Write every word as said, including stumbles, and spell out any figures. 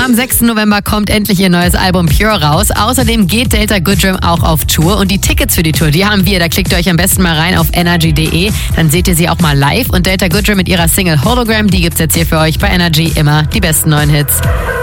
Am sechsten November kommt endlich ihr neues Album Pure raus. Außerdem geht Delta Goodrem auch auf Tour. Und die Tickets für die Tour, die haben wir. Da klickt ihr euch am besten mal rein auf energy punkt de. Dann seht ihr sie auch mal live. Und Delta Goodrem mit ihrer Single Hologram, die gibt's jetzt hier für euch bei Energy. Immer die besten neuen Hits.